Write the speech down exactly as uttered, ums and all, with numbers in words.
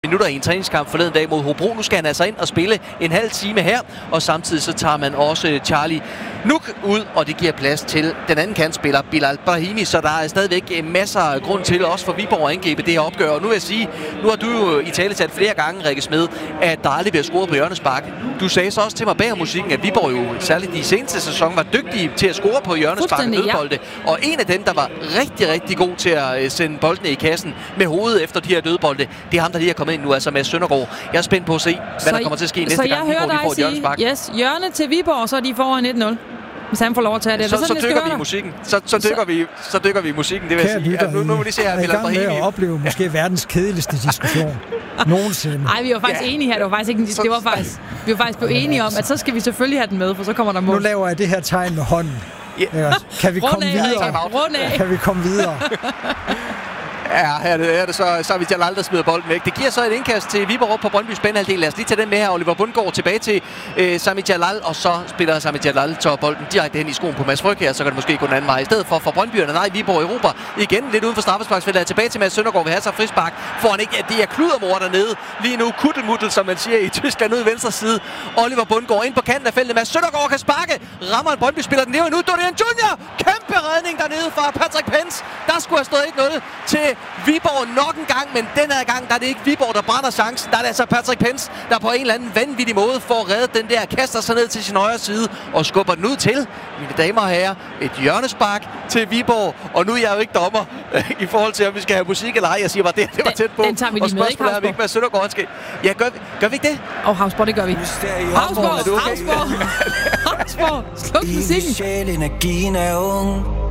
minutter i en træningskamp forleden dag mod Hobro. Nu skal han altså ind og spille en halv time her, og samtidig så tager man også Charlie Nuk ud, og det giver plads til den anden kantspiller, Bilal Brahimi, så der er stadigvæk masser af grund til også for Viborg at angribe det her opgør. Og nu vil jeg sige, nu har du jo i tale talt flere gange, Rikke Smed, at der aldrig bliver scoret på hjørnespark. Du sagde så også til mig bag musikken, at Viborg jo særligt i seneste sæson var dygtige til at score på hjørnespark og dødbolde. Ja. Og en af dem, der var rigtig, rigtig god til at sende boldene i kassen med hovedet efter de her dødbolde, det er ham, der lige er kommet ind nu, altså med Søndergaard. Jeg er spændt på at se, hvad så der kommer til at ske næste gang, gang, Viborg de får et hjørnespark. Yes, hjørne til Viborg, så er de foran et nul. Hvis han får lov at tage det. Så, så, så dykker vi i musikken. Så, så, dykker vi, så dykker vi i musikken, det vil jeg sige. Ja, nu, nu må de se her, Bilal Brahimi. Jeg er i gang med at opleve måske verdens kedeligste diskussion nogensinde. Nej, vi var faktisk ja. enige her. Det var faktisk ikke en, det var faktisk, vi var faktisk blevet enige om, at så skal vi selvfølgelig have den med, for så kommer der mål. Nu laver jeg det her tegn med hånden. Yeah. Kan vi komme videre? Kan vi komme videre? Ja, her er det, her er det så, så har vi Jalal, der smider bolden væk. Det giver så et indkast til Viborg op på Brøndbys banehalvdel. Lad os lige tage den med her. Oliver Bundgaard tilbage til øh, Sami Jalal, og så spiller Sami Jalal tør bolden direkte hen i skoen på Mads Frygkjær, så kan det måske gå den anden vej. I stedet for for Brøndbyerne, nej, Viborg Europa igen lidt uden for straffesparksfeltet. Tilbage til Mads Søndergaard ved Hasser frispark. Får han ikke, det er kludermor dernede. Lige nu kuttelmuttel, som man siger i Tyskland, ud i venstre side. Oliver Bundgaard ind på kanten af feltet. Mads Søndergaard kan sparke. Rammer en Brøndby, spiller den ned nu. Dorian Junior! Kæmpe redning dernede fra Patrick Pence. Der skulle have stået et nul til Viborg nok en gang, men den her gang, der er det ikke Viborg, der brænder chancen. Der er det altså Patrick Pence, der på en eller anden vanvittig måde får reddet den der, kaster sig ned til sin højre side og skubber den ud til, mine damer og herrer, et hjørnespark til Viborg. Og nu er jeg jo ikke dommer i forhold til, om vi skal have musik eller ej. Jeg siger bare, det, det var tæt på. Den tager vi lige og med, ikke, er, vi ikke med Søndergaard skal. Ja, gør, gør vi ikke det? Åh, oh, Havsborg, det gør vi. Havsborg, er du okay? Havsborg, Havsborg, sluk musikken. Energien er ung.